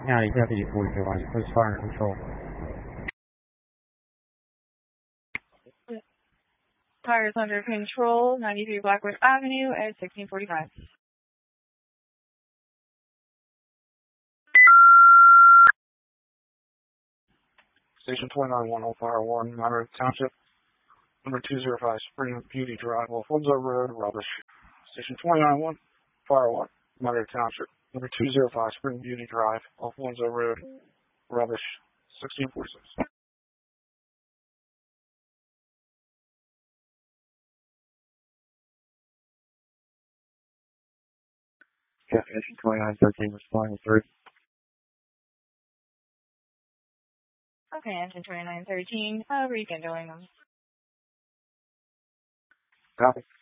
County Deputy 42 Police Fire and Control. Fire is under control, 93 Blackwood Avenue at 1645. Station 291 Fire 1, Monterey Township, number 205 Spring Beauty Drive, off Winslow Road, Rubbish. Station 291 Fire 1, Monterey Township, number 205 Spring Beauty Drive, off Winslow Road, Rubbish, 1646. Station 2913 responding 3. Okay, engine 2913, rekindling them. Copy.